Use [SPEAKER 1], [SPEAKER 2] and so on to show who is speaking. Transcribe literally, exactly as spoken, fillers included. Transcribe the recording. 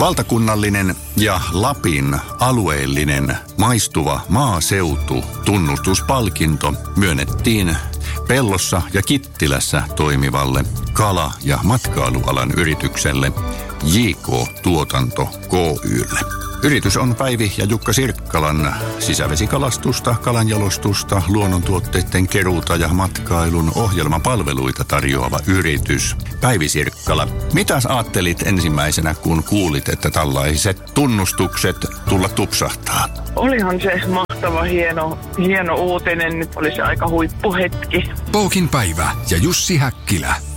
[SPEAKER 1] Valtakunnallinen ja Lapin alueellinen maistuva maaseutu tunnustuspalkinto myönnettiin Pellossa ja Kittilässä toimivalle kala- ja matkailualan yritykselle J K Tuotanto Oy:lle. Yritys on Päivi ja Jukka Sirkkalan sisävesikalastusta, kalanjalostusta, luonnontuotteiden keruuta ja matkailun ohjelmapalveluita tarjoava yritys. Päivi Sirkkala, mitäs ajattelit ensimmäisenä, kun kuulit, että tällaiset tunnustukset tulla tupsahtaa?
[SPEAKER 2] Olihan se mahtava, hieno, hieno uutinen. Nyt oli se aika huippuhetki.
[SPEAKER 3] Pookin päivä ja Jussi Häkkilä.